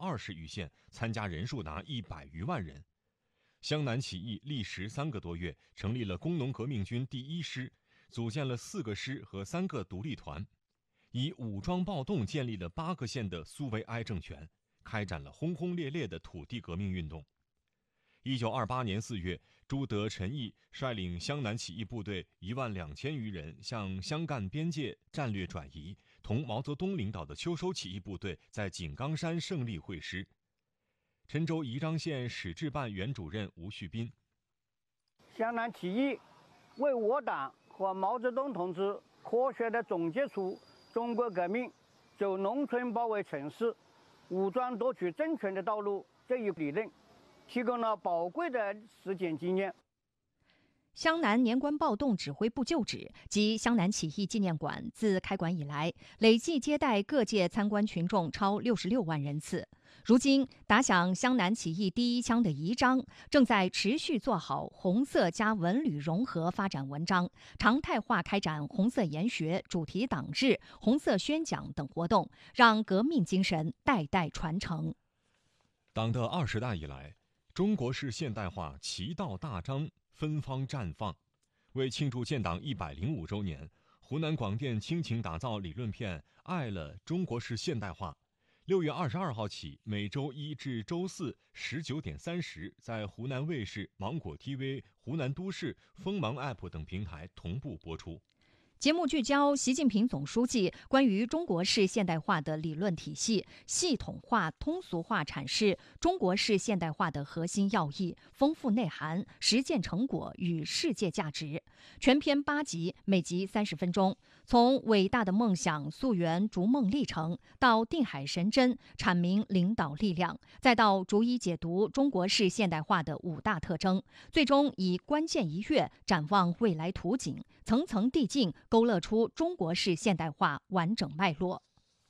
20余县，参加人数达100余万人。湘南起义历时3个多月，成立了工农革命军第1师，组建了4个师和3个独立团，以武装暴动建立了8个县的苏维埃政权，开展了轰轰烈烈的土地革命运动。1928年4月，朱德、陈毅率领湘南起义部队12000余人向湘赣边界战略转移，同毛泽东领导的秋收起义部队在井冈山胜利会师。郴州宜章县史志办原主任吴旭斌： 湘南起义为我党和毛泽东同志科学地总结出中国革命走农村包围城市、武装夺取政权的道路这一理论，提供了宝贵的实践经验。 湘南年关暴动指挥部旧址及湘南起义纪念馆自开馆以来，累计接待各界参观群众超66万人次。如今，打响湘南起义第1枪的宜章，正在持续做好红色加文旅融合发展文章，常态化开展红色研学、主题党志、红色宣讲等活动，让革命精神代代传承。 党的20大以来，中国式现代化旗道大张，芬芳绽放。为庆祝建党105周年，湖南广电倾情打造理论片《爱了中国式现代化》，6月22号起，每周1至周4 19点30，在湖南卫视、芒果 TV、湖南都市、锋芒 App 等平台同步播出。 节目聚焦习近平总书记关于中国式现代化的理论体系，系统化、通俗化阐释中国式现代化的核心要义、丰富内涵、实践成果与世界价值。全篇8集，每集30分钟，从伟大的梦想溯源逐梦历程，到定海神针阐明领导力量，再到逐一解读中国式现代化的5大特征，最终以关键一跃展望未来图景，层层递进，勾勒出中国式现代化完整脉络。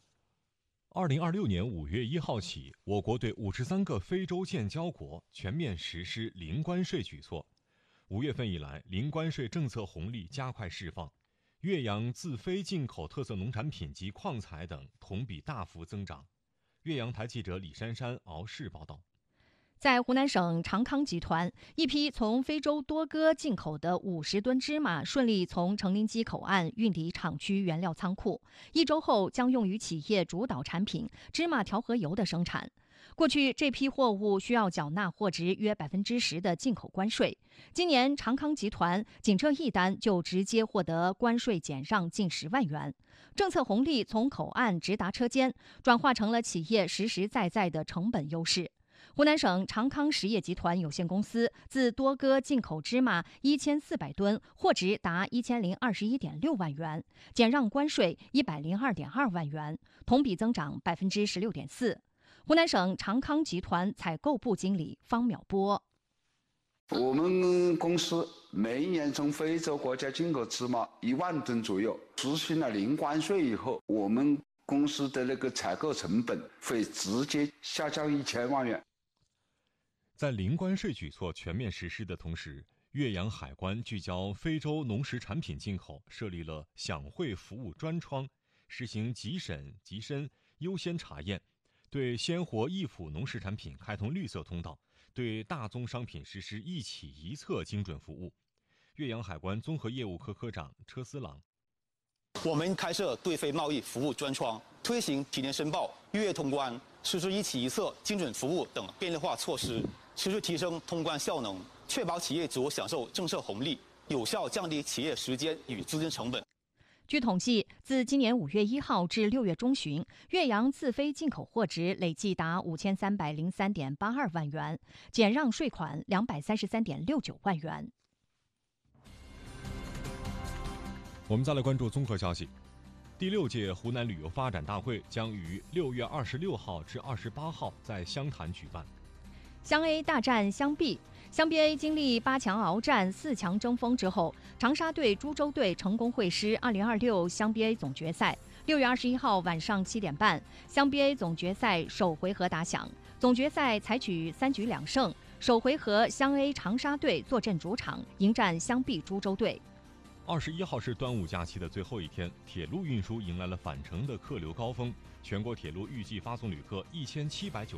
2026年5月1号起，我国对53个非洲建交国全面实施零关税举措。5月份以来，零关税政策红利加快释放，岳阳自非进口特色农产品及矿材等同比大幅增长。岳阳台记者李珊珊、敖氏报道。 在湖南省长康集团，一批从非洲多哥进口的50吨芝麻顺利从成林基口岸运抵厂区原料仓库，1周后将用于企业主导产品芝麻调和油的生产。过去这批货物需要缴纳货值约10%的进口关税，今年长康集团仅这一单就直接获得关税减让近10万元。政策红利从口岸直达车间，转化成了企业实实在在的成本优势。湖南省长康实业集团有限公司自多哥进口芝麻1400吨，货值达1021.6万元，减让关税102.2万元，同比增长16.4%。湖南省长康集团采购部经理方淼波： 我们公司每年从非洲国家进口芝麻1万吨左右，实行了零关税以后，我们公司的那个采购成本会直接下降1000万元。 在零关税举措全面实施的同时，岳阳海关聚焦非洲农食产品进口，设立了享惠服务专窗，实行即审即申优先查验，对鲜活易腐农食产品开通绿色通道，对大宗商品实施一起一策精准服务。岳阳海关综合业务科科长车思朗： 我们开设对非贸易服务专窗，推行提前申报、预约通关、实施一起一策精准服务等便利化措施，持续提升通关效能，确保企业主享受政策红利，有效降低企业时间与资金成本。 据统计，自今年5月1号至6月中旬，岳阳自非进口货值累计达5303.82万元，减让税款233.69万元。 我们再来关注综合消息。第6届湖南旅游发展大会将于6月26号至28号在湘潭举办。 湘 A 大战湘 B， 湘 B A 经历8强鏖战、4强争锋之后，长沙队、株洲队成功会师2026湘 B A 总决赛。6月21号晚上7点半，湘 B A 总决赛首回合打响。总决赛采取3局2胜，首回合湘 A 长沙队坐镇主场迎战湘 B 株洲队。 21号是端午假期的最后一天，铁路运输迎来了返程的客流高峰，全国铁路预计发送旅客1790